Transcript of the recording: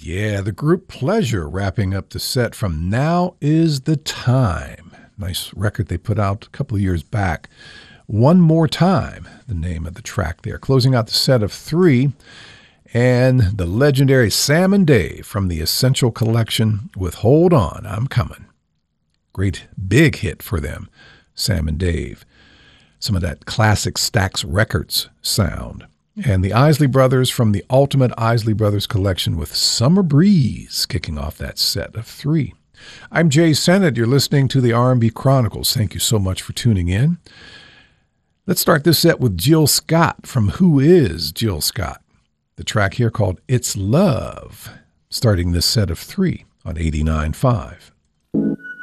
Yeah, the group Pleasure wrapping up the set from Now Is the Time. Nice record they put out a couple of years back. One More Time, the name of the track there. Closing out the set of three, and the legendary Sam and Dave from the Essential Collection with Hold On, I'm Coming. Great big hit for them, Sam and Dave. Some of that classic Stax Records sound. And the Isley Brothers from the Ultimate Isley Brothers Collection with Summer Breeze kicking off that set of three. I'm Jay Sennett. You're listening to the R&B Chronicles. Thank you so much for tuning in. Let's start this set with Jill Scott from Who Is Jill Scott? The track here called It's Love, starting this set of three on 89.5.